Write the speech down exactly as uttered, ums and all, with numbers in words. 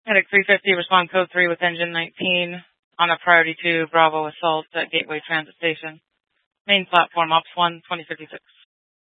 Medic three fifty, respond code three with engine nineteen on a priority two Bravo assault at Gateway Transit Station. Main platform, Ops one, twenty fifty-six.